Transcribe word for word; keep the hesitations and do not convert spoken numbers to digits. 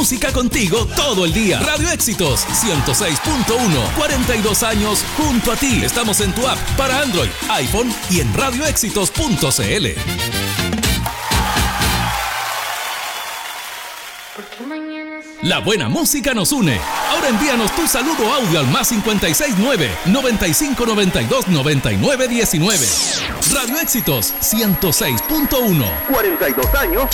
música contigo todo el día. Radio Éxitos ciento seis punto uno, cuarenta y dos años junto a ti. Estamos en tu app para Android, iPhone y en radio éxitos punto c l. La buena música nos une. Ahora envíanos tu saludo audio al más cincuenta y seis nueve, noventa y cinco noventa y dos, noventa y nueve diecinueve. Radio Éxitos ciento seis punto uno. cuarenta y dos años